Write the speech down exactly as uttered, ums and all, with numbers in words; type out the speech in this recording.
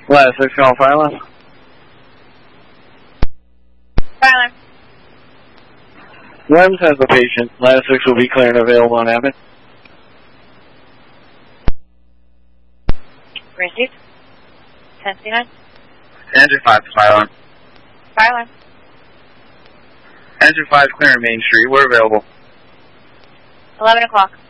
Ladder six, call fire alarm. Fire alarm. Lems has the patient. Ladder six will be clear and available on admin. Received. ten sixty-nine. Engine five, fire alarm. Fire alarm. Engine five, clearing Main Street. We're available. eleven o'clock.